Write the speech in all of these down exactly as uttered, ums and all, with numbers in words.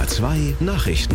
R zwei Nachrichten.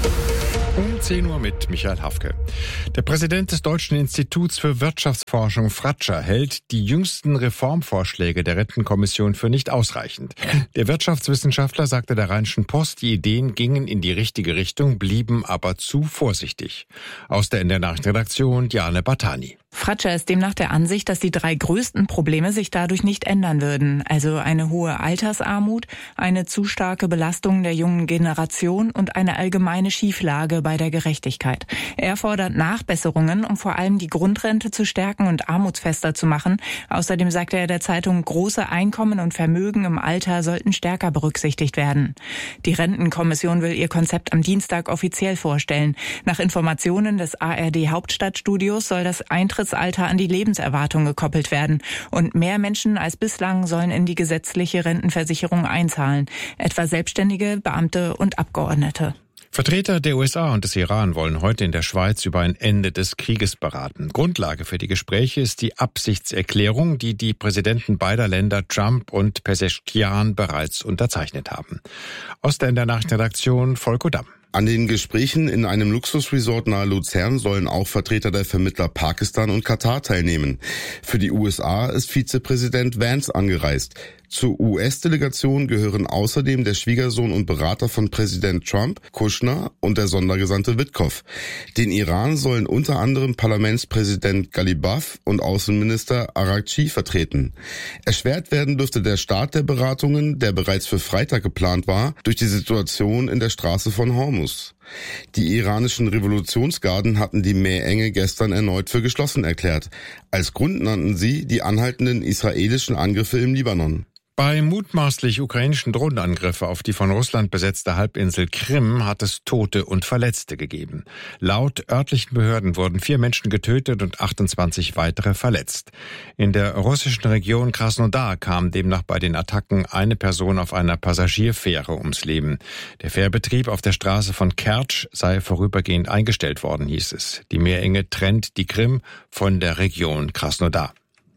Um zehn Uhr mit Michael Hafke. Der Präsident des Deutschen Instituts für Wirtschaftsforschung Fratscher hält die jüngsten Reformvorschläge der Rentenkommission für nicht ausreichend. Der Wirtschaftswissenschaftler sagte der Rheinischen Post, die Ideen gingen in die richtige Richtung, blieben aber zu vorsichtig. Aus der N D R-Nachrichtenredaktion Diane Bartani. Fratscher ist demnach der Ansicht, dass die drei größten Probleme sich dadurch nicht ändern würden. Also eine hohe Altersarmut, eine zu starke Belastung der jungen Generation und eine allgemeine Schieflage bei der Gerechtigkeit. Er fordert Nachbesserungen, um vor allem die Grundrente zu stärken und armutsfester zu machen. Außerdem sagte er der Zeitung, große Einkommen und Vermögen im Alter sollten stärker berücksichtigt werden. Die Rentenkommission will ihr Konzept am Dienstag offiziell vorstellen. Nach Informationen des A R D-Hauptstadtstudios soll das Eintrittsalter an die Lebenserwartung gekoppelt werden. Und mehr Menschen als bislang sollen in die gesetzliche Rentenversicherung einzahlen. Etwa Selbstständige, Beamte und Abgeordnete. Vertreter der U S A und des Iran wollen heute in der Schweiz über ein Ende des Krieges beraten. Grundlage für die Gespräche ist die Absichtserklärung, die die Präsidenten beider Länder Trump und Pezeshkian bereits unterzeichnet haben. Aus der N D R-Nachrichtenredaktion Volker Damm. An den Gesprächen in einem Luxusresort nahe Luzern sollen auch Vertreter der Vermittler Pakistan und Katar teilnehmen. Für die U S A ist Vizepräsident Vance angereist. Zur U S-Delegation gehören außerdem der Schwiegersohn und Berater von Präsident Trump, Kushner, und der Sondergesandte Witkow. Den Iran sollen unter anderem Parlamentspräsident Ghalibaf und Außenminister Araghchi vertreten. Erschwert werden dürfte der Start der Beratungen, der bereits für Freitag geplant war, durch die Situation in der Straße von Hormuz. Die iranischen Revolutionsgarden hatten die Meerenge gestern erneut für geschlossen erklärt. Als Grund nannten sie die anhaltenden israelischen Angriffe im Libanon. Bei mutmaßlich ukrainischen Drohnenangriffen auf die von Russland besetzte Halbinsel Krim hat es Tote und Verletzte gegeben. Laut örtlichen Behörden wurden vier Menschen getötet und achtundzwanzig weitere verletzt. In der russischen Region Krasnodar kam demnach bei den Attacken eine Person auf einer Passagierfähre ums Leben. Der Fährbetrieb auf der Straße von Kertsch sei vorübergehend eingestellt worden, hieß es. Die Meerenge trennt die Krim von der Region Krasnodar.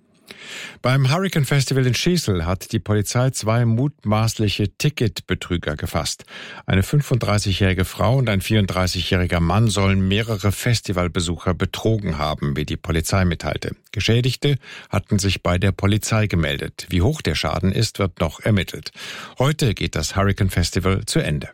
Beim Hurricane Festival in Schiesel hat die Polizei zwei mutmaßliche Ticketbetrüger gefasst. Eine fünfunddreißigjährige Frau und ein vierunddreißigjähriger Mann sollen mehrere Festivalbesucher betrogen haben, wie die Polizei mitteilte. Geschädigte hatten sich bei der Polizei gemeldet. Wie hoch der Schaden ist, wird noch ermittelt. Heute geht das Hurricane Festival zu Ende.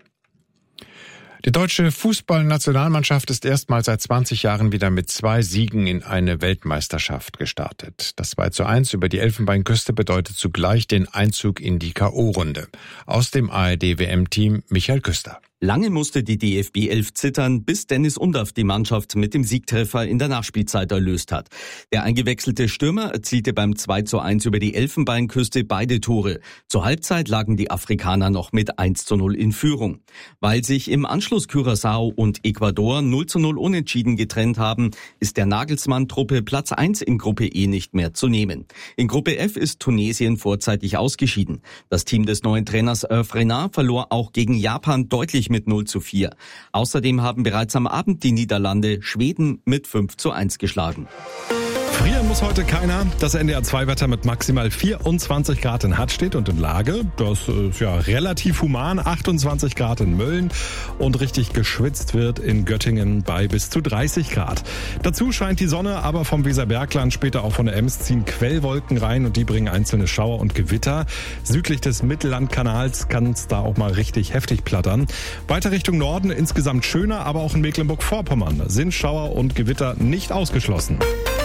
Die deutsche Fußballnationalmannschaft ist erstmals seit zwanzig Jahren wieder mit zwei Siegen in eine Weltmeisterschaft gestartet. Das zwei zu eins über die Elfenbeinküste bedeutet zugleich den Einzug in die K O-Runde. Aus dem A R D-W M-Team Michael Küster. Lange musste die D F B elf zittern, bis Dennis Undaff die Mannschaft mit dem Siegtreffer in der Nachspielzeit erlöst hat. Der eingewechselte Stürmer erzielte beim zwei zu eins über die Elfenbeinküste beide Tore. Zur Halbzeit lagen die Afrikaner noch mit eins zu null in Führung. Weil sich im Anschluss Curaçao und Ecuador null zu null unentschieden getrennt haben, ist der Nagelsmann-Truppe Platz eins in Gruppe E nicht mehr zu nehmen. In Gruppe F ist Tunesien vorzeitig ausgeschieden. Das Team des neuen Trainers Hervé Renard verlor auch gegen Japan deutlich mit null zu vier. Außerdem haben bereits am Abend die Niederlande Schweden mit fünf zu eins geschlagen. Frieren muss heute keiner. Das N D R zwei Wetter mit maximal vierundzwanzig Grad in Hattstedt und in Lage. Das ist ja relativ human. achtundzwanzig Grad in Mölln. Und richtig geschwitzt wird in Göttingen bei bis zu dreißig Grad. Dazu scheint die Sonne, aber vom Weserbergland, später auch von der Ems, ziehen Quellwolken rein und die bringen einzelne Schauer und Gewitter. Südlich des Mittellandkanals kann es da auch mal richtig heftig plattern. Weiter Richtung Norden insgesamt schöner, aber auch in Mecklenburg-Vorpommern sind Schauer und Gewitter nicht ausgeschlossen.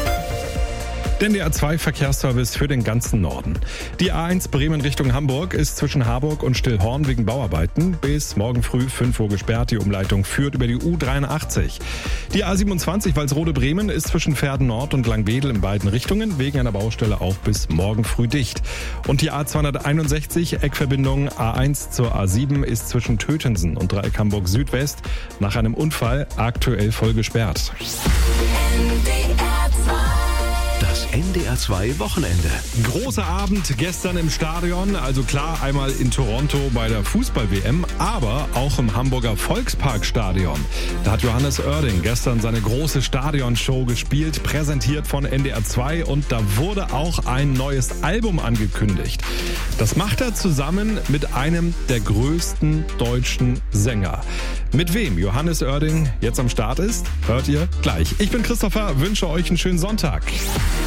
Der N D R zwei Verkehrsservice für den ganzen Norden. Die A eins Bremen Richtung Hamburg ist zwischen Harburg und Stillhorn wegen Bauarbeiten bis morgen früh fünf Uhr gesperrt. Die Umleitung führt über die U dreiundachtzig. Die A siebenundzwanzig Walsrode-Bremen ist zwischen Verden Nord und Langwedel in beiden Richtungen wegen einer Baustelle auch bis morgen früh dicht. Und die A zweihunderteinundsechzig Eckverbindung A eins zur A sieben ist zwischen Tötensen und Dreieck Hamburg Südwest nach einem Unfall aktuell voll gesperrt. Das N D R zwei Wochenende. Großer Abend gestern im Stadion, also klar einmal in Toronto bei der Fußball-W M, aber auch im Hamburger Volksparkstadion. Da hat Johannes Oerding gestern seine große Stadionshow gespielt, präsentiert von N D R zwei, und da wurde auch ein neues Album angekündigt. Das macht er zusammen mit einem der größten deutschen Sänger. Mit wem Johannes Oerding jetzt am Start ist, hört ihr gleich. Ich bin Christopher, wünsche euch einen schönen Sonntag.